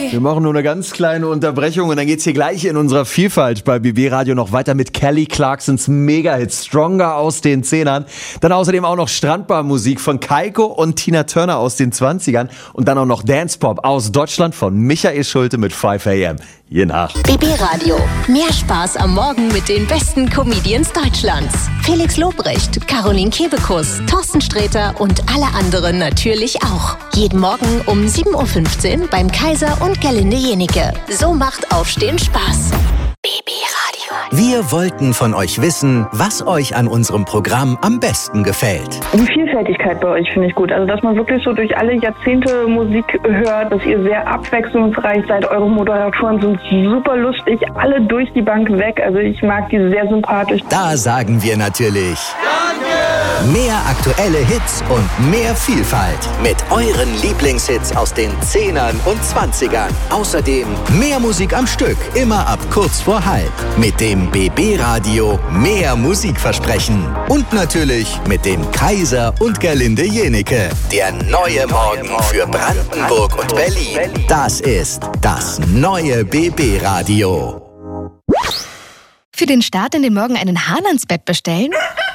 Wir machen nur eine ganz kleine Unterbrechung und dann geht's hier gleich in unserer Vielfalt bei BB Radio noch weiter mit Kelly Clarksons Mega-Hit Stronger aus den 10ern. Dann außerdem auch noch Strandbar-Musik von Kaiko und Tina Turner aus den 20ern und dann auch noch Dance-Pop aus Deutschland von Michael Schulte mit 5 AM. Je nach. BB Radio. Mehr Spaß am Morgen mit den besten Comedians Deutschlands. Felix Lobrecht, Caroline Kebekus, Thorsten Sträter und alle anderen natürlich auch. Jeden Morgen um 7.15 Uhr beim Kaiser und Gerlinde Jenike. So macht Aufstehen Spaß. BB Radio. Wir wollten von euch wissen, was euch an unserem Programm am besten gefällt. Die Vielfältigkeit bei euch finde ich gut. Also, dass man wirklich so durch alle Jahrzehnte Musik hört, dass ihr sehr abwechslungsreich seid. Eure Moderatoren sind super lustig, alle durch die Bank weg. Also, ich mag die sehr sympathisch. Da sagen wir natürlich Danke! Mehr aktuelle Hits und mehr Vielfalt mit euren Lieblingshits aus den 10ern und 20ern. Außerdem mehr Musik am Stück, immer ab kurz vor halb. Mit dem BB Radio mehr Musikversprechen. Und natürlich mit dem Kaiser und Gerlinde Jenike. Der neue Morgen für Brandenburg und Berlin. Das ist das neue BB Radio. Für den Start in den Morgen einen Hahn ans Bett bestellen?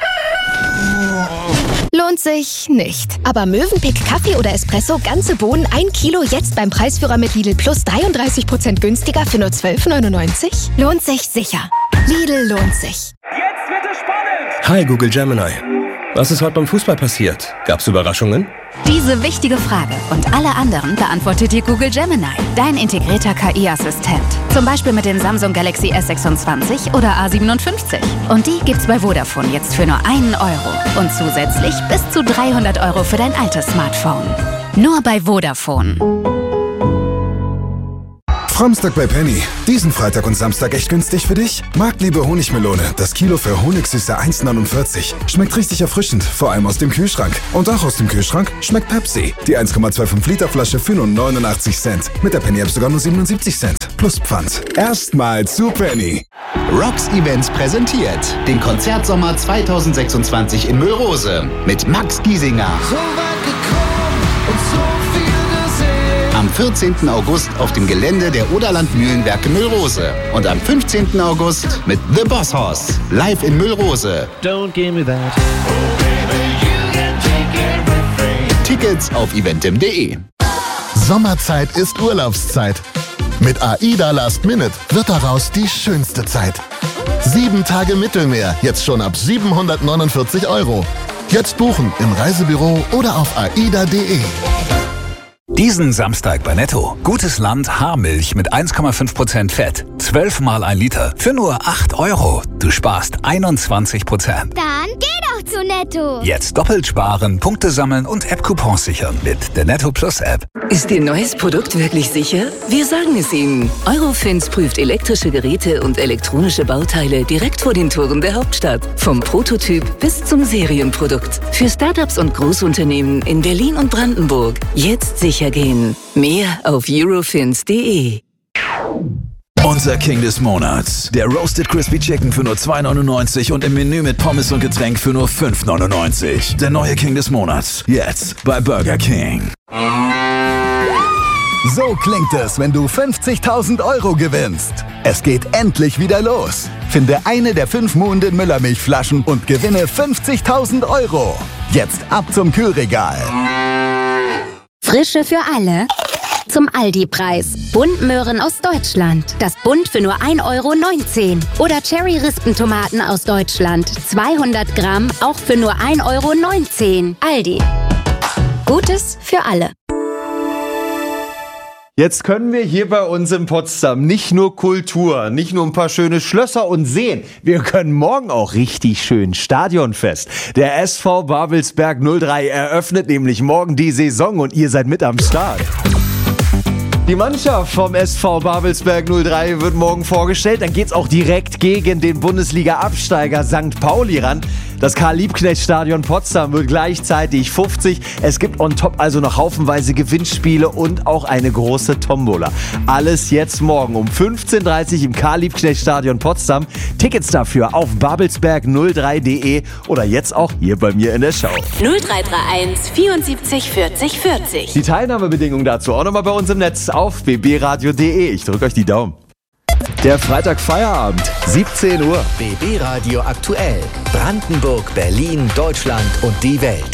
Lohnt sich nicht. Aber Mövenpick Kaffee oder Espresso, ganze Bohnen, 1 Kilo, jetzt beim Preisführer mit Lidl Plus 33% günstiger für nur 12,99? Lohnt sich sicher. Lidl lohnt sich. Jetzt wird es spannend! Hi Google Gemini. Was ist heute beim Fußball passiert? Gab's Überraschungen? Diese wichtige Frage und alle anderen beantwortet dir Google Gemini, dein integrierter KI-Assistent. Zum Beispiel mit dem Samsung Galaxy S26 oder A57. Und die gibt's bei Vodafone jetzt für nur 1 Euro. Und zusätzlich bis zu 300 Euro für dein altes Smartphone. Nur bei Vodafone. Framstag bei Penny. Diesen Freitag und Samstag echt günstig für dich? Marktliebe Honigmelone. Das Kilo für Honigsüße 1,49. Schmeckt richtig erfrischend, vor allem aus dem Kühlschrank. Und auch aus dem Kühlschrank schmeckt Pepsi. Die 1,25 Liter Flasche für nur 89 Cent. Mit der Penny App sogar nur 77 Cent. Plus Pfand. Erstmal zu Penny. Rocks Events präsentiert den Konzertsommer 2026 in Müllrose mit Max Giesinger. So weit gekommen und so viel gesehen. Am 14. August auf dem Gelände der Oderland Mühlenwerke Müllrose. Und am 15. August mit The Boss Hoss. Live in Müllrose. Don't give me that. Oh baby, you can take everything. Tickets auf eventim.de. Sommerzeit ist Urlaubszeit. Mit AIDA Last Minute wird daraus die schönste Zeit. 7 Tage Mittelmeer, jetzt schon ab 749 Euro. Jetzt buchen im Reisebüro oder auf aida.de. Diesen Samstag bei Netto. Gutes Land Haarmilch mit 1,5% Fett. 12 mal 1 Liter für nur 8 Euro. Du sparst 21%. Dann geh doch zu Netto. Jetzt doppelt sparen, Punkte sammeln und App-Coupons sichern mit der Netto Plus App. Ist Ihr neues Produkt wirklich sicher? Wir sagen es Ihnen. Eurofins prüft elektrische Geräte und elektronische Bauteile direkt vor den Toren der Hauptstadt. Vom Prototyp bis zum Serienprodukt. Für Startups und Großunternehmen in Berlin und Brandenburg. Jetzt sicher gehen. Mehr auf eurofins.de. Unser King des Monats. Der Roasted Crispy Chicken für nur 2,99 und im Menü mit Pommes und Getränk für nur 5,99. Der neue King des Monats. Jetzt bei Burger King. So klingt es, wenn du 50.000 Euro gewinnst. Es geht endlich wieder los. Finde eine der 5 Muhnden Müllermilchflaschen und gewinne 50.000 Euro. Jetzt ab zum Kühlregal. Frische für alle. Zum Aldi-Preis. Buntmöhren aus Deutschland. Das Bund für nur 1,19 Euro. Oder Cherry-Rispentomaten aus Deutschland. 200 Gramm, auch für nur 1,19 Euro. Aldi. Gutes für alle. Jetzt können wir hier bei uns in Potsdam nicht nur Kultur, nicht nur ein paar schöne Schlösser und Seen. Wir können morgen auch richtig schön Stadionfest. Der SV Babelsberg 03 eröffnet nämlich morgen die Saison und ihr seid mit am Start. Die Mannschaft vom SV Babelsberg 03 wird morgen vorgestellt. Dann geht's auch direkt gegen den Bundesliga-Absteiger St. Pauli ran. Das Karl-Liebknecht-Stadion Potsdam wird gleichzeitig 50. Es gibt on top also noch haufenweise Gewinnspiele und auch eine große Tombola. Alles jetzt morgen um 15:30 Uhr im Karl-Liebknecht-Stadion Potsdam. Tickets dafür auf babelsberg03.de oder jetzt auch hier bei mir in der Show. 0331 74 40 40. Die Teilnahmebedingungen dazu auch nochmal bei uns im Netz auf bbradio.de. Ich drücke euch die Daumen. Der Freitag-Feierabend, 17 Uhr. BB Radio aktuell. Brandenburg, Berlin, Deutschland und die Welt.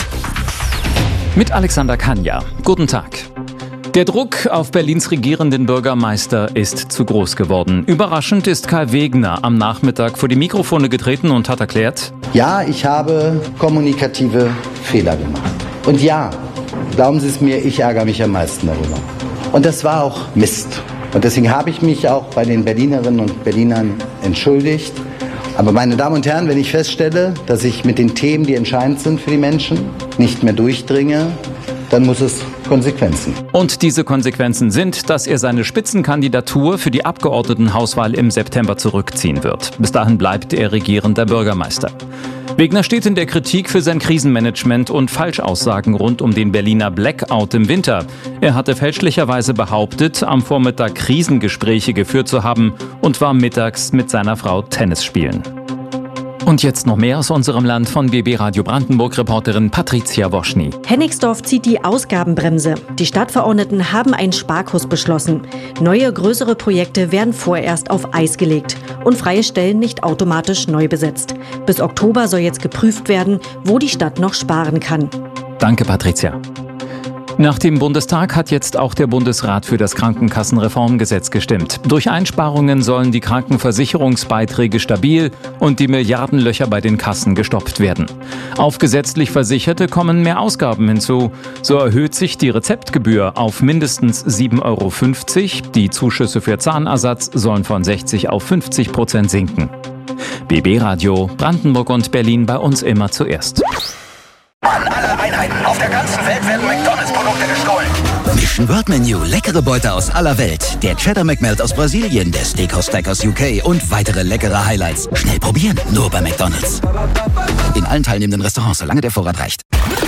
Mit Alexander Kanja. Guten Tag. Der Druck auf Berlins regierenden Bürgermeister ist zu groß geworden. Überraschend ist Kai Wegner am Nachmittag vor die Mikrofone getreten und hat erklärt: Ja, ich habe kommunikative Fehler gemacht. Und ja, glauben Sie es mir, ich ärgere mich am meisten darüber. Und das war auch Mist. Und deswegen habe ich mich auch bei den Berlinerinnen und Berlinern entschuldigt. Aber meine Damen und Herren, wenn ich feststelle, dass ich mit den Themen, die entscheidend sind für die Menschen, nicht mehr durchdringe, dann muss es Konsequenzen. Und diese Konsequenzen sind, dass er seine Spitzenkandidatur für die Abgeordnetenhauswahl im September zurückziehen wird. Bis dahin bleibt er regierender Bürgermeister. Wegner steht in der Kritik für sein Krisenmanagement und Falschaussagen rund um den Berliner Blackout im Winter. Er hatte fälschlicherweise behauptet, am Vormittag Krisengespräche geführt zu haben und war mittags mit seiner Frau Tennis spielen. Und jetzt noch mehr aus unserem Land von BB Radio Brandenburg-Reporterin Patricia Woschny. Hennigsdorf zieht die Ausgabenbremse. Die Stadtverordneten haben einen Sparkurs beschlossen. Neue, größere Projekte werden vorerst auf Eis gelegt und freie Stellen nicht automatisch neu besetzt. Bis Oktober soll jetzt geprüft werden, wo die Stadt noch sparen kann. Danke, Patricia. Nach dem Bundestag hat jetzt auch der Bundesrat für das Krankenkassenreformgesetz gestimmt. Durch Einsparungen sollen die Krankenversicherungsbeiträge stabil und die Milliardenlöcher bei den Kassen gestopft werden. Auf gesetzlich Versicherte kommen mehr Ausgaben hinzu. So erhöht sich die Rezeptgebühr auf mindestens 7,50 €. Die Zuschüsse für Zahnersatz sollen von 60% auf 50% sinken. BB Radio, Brandenburg und Berlin, bei uns immer zuerst. An alle Einheiten auf der ganzen Welt werden McDonalds-Produkte gestohlen. Mission World Menu, leckere Beute aus aller Welt. Der Cheddar McMelt aus Brasilien, der Steakhouse Stack aus UK und weitere leckere Highlights. Schnell probieren, nur bei McDonalds. In allen teilnehmenden Restaurants, solange der Vorrat reicht.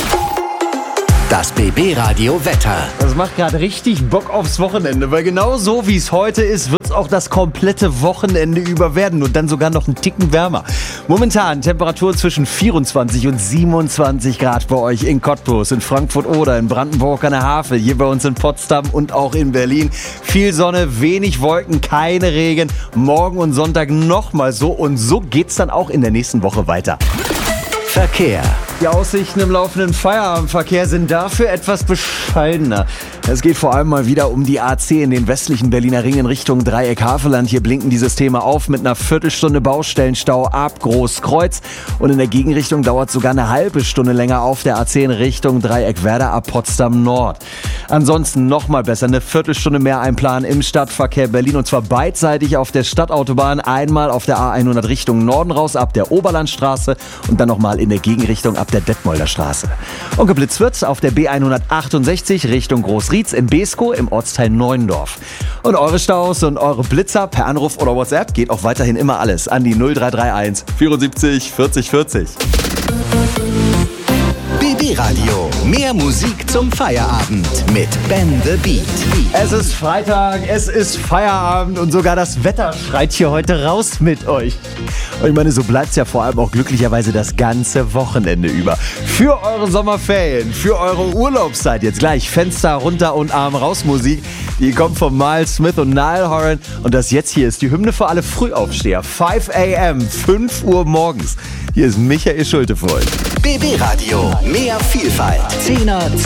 Das BB-Radio Wetter. Das macht gerade richtig Bock aufs Wochenende, weil genau so wie es heute ist, wird es auch das komplette Wochenende über werden und dann sogar noch einen Ticken wärmer. Momentan Temperaturen zwischen 24 und 27 Grad bei euch in Cottbus, in Frankfurt oder in Brandenburg an der Havel, hier bei uns in Potsdam und auch in Berlin. Viel Sonne, wenig Wolken, keine Regen. Morgen und Sonntag nochmal so und so geht's dann auch in der nächsten Woche weiter. Verkehr. Die Aussichten im laufenden Feierabendverkehr sind dafür etwas bescheidener. Es geht vor allem mal wieder um die AC in den westlichen Berliner Ring in Richtung Dreieck-Havelland. Hier blinken die Systeme auf mit einer Viertelstunde Baustellenstau ab Großkreuz. Und in der Gegenrichtung dauert sogar eine halbe Stunde länger auf der AC in Richtung Dreieck-Werder ab Potsdam Nord. Ansonsten nochmal besser, eine Viertelstunde mehr einplanen im Stadtverkehr Berlin. Und zwar beidseitig auf der Stadtautobahn. Einmal auf der A100 Richtung Norden raus ab der Oberlandstraße und dann nochmal in der Gegenrichtung ab der Detmolder Straße. Und geblitzt wird's auf der B168 Richtung Großrietz in Beeskow im Ortsteil Neuendorf. Und eure Staus und eure Blitzer per Anruf oder WhatsApp geht auch weiterhin immer alles an die 0331 74 40 40. BB Radio. Mehr Musik zum Feierabend mit Ben the Beat. Es ist Freitag, es ist Feierabend und sogar das Wetter schreit hier heute raus mit euch. Und ich meine, so bleibt's ja vor allem auch glücklicherweise das ganze Wochenende über. Für eure Sommerferien, für eure Urlaubszeit jetzt gleich Fenster runter und Arm raus Musik. Die kommt von Miles Smith und Niall Horan. Und das jetzt hier ist die Hymne für alle Frühaufsteher. 5 a.m., 5 Uhr morgens. Hier ist Michael Schulte für euch. BB Radio, mehr Vielfalt. 10er,